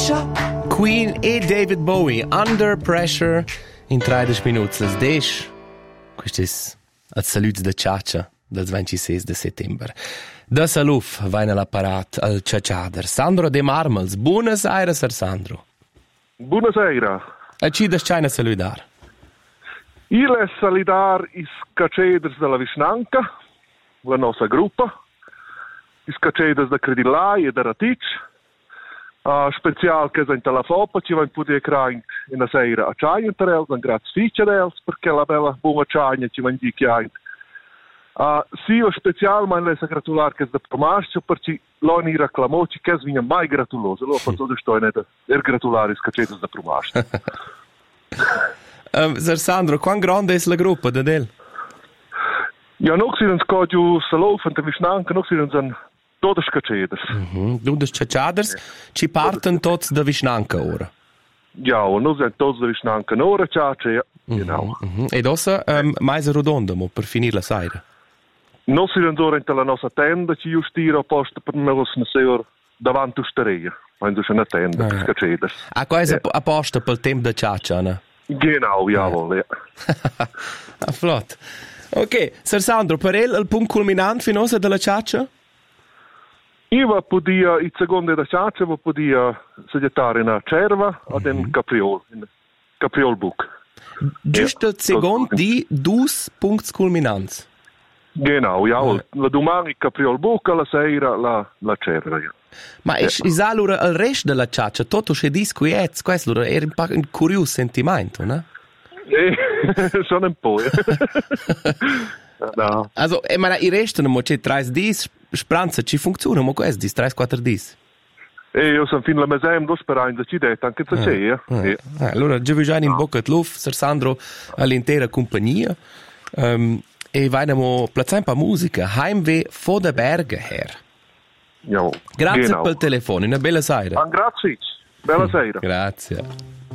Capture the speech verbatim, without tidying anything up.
Kesha, Queen e David Bowie, Under Pressure, in tredici minuti. Les deix, questo è il saluto da Ciaccia del ventisei di settembre. Da Saluf, vai nell'apparat al Ciacciader. Sandro De Marmels, buonas Aires, Sandro. Buonasera. E ci da China saludar. Il è saludar i scaceders della Visnanca, la nostra gruppa, i scaceders da Credilai e da Ratic, uh, special che è in Talafopa, ci va in poter creare in la sera a Ciaia per els, un grazie fice dels, perché la bella buona Ciaia ci va in di chiaia. Uh, sì, o special, ma le sa gratular che è da promascio, perché l'oni reclamoci che è mai gratuloso, allora per tutto sto in er gratulare i scaceders da promascio. um, Sir Sandro, quão grande è la gruppa da del? Ja, nog si ons kodju Salov en te Visnanca, nog si ons an todos scaceders. Mhm, todos scaceders, ci parten tots da Visnanca ora. Ja, und nog sind todos da Visnanca ora, ciace, ja, genau. Mhm. Ed ossa, um, mais rotonda, mo, per finire la sera. Nog si ons ora in la nostra tenda, ci justira apposta per me los neseur davanti usteria. Ma dus una tenda, Ah, per ja. scaceders. Ah, qua è Ja. apposta pel tempo da Ciaccia, ne? Genau, jawohl, ja. Ah, flott. Ok, Sir Sandro, per el il punto culminante finosa della Ciaccia? Io podia, il secondo da ciace, podia sedettare in Cerva ad in Capriol, in Capriol Book. Giusto il secondo di dus punti culminanti. Genau, jawohl. La domani Capriol Book, alla sera la, la Cerva, ja. Ma è is allora il resto della Ciaccia, tutto c'è disco e ez, questo allora era un po' un curioso sentimento, no? Eh, sono un po', ja. No. Also, eh, ma il resto non c'è tre dis, spranza ci funziona, ma questo di tre quattro dis. E io sono fino alla mesem, lo speranza ci dette, anche se c'è, ja. Eh, eh, allora, già già in bocca di luft, Sir Sandro, all'intera compagnia, um, e vediamo plazzare un po' musica, Heimweh von der Berge her. Jawohl. Grazie Genau. per il telefono, una bella sera. Ah, grazie. Bella sera. Grazie.